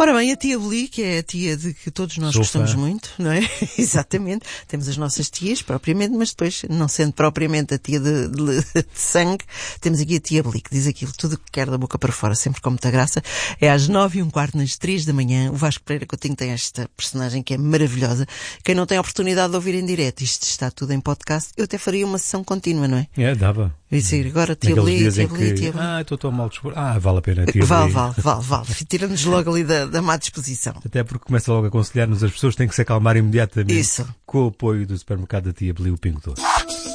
Ora bem, a tia Beli, que é a tia de que todos nós gostamos muito, não é? Exatamente. Temos as nossas tias, propriamente, mas depois, não sendo propriamente a tia de sangue, temos aqui a tia Beli, que diz aquilo tudo que quer da boca para fora, sempre com muita graça. É às 9h15, nas 3 da manhã. O Vasco Pereira Coutinho tem esta personagem que é maravilhosa. Quem não tem a oportunidade de ouvir em direto, isto está tudo em podcast, eu até faria uma sessão contínua, não é? É, dava. Eu disse, agora tia Beli, tia Beli, tia Beli. Estou tão mal disposto. Vale a pena, tia Beli. Vale. Tira-nos logo ali da má disposição. Até porque começa logo a aconselhar-nos as pessoas têm que se acalmar imediatamente. Isso. Com o apoio do supermercado da tia Beli, o Pingo Doce.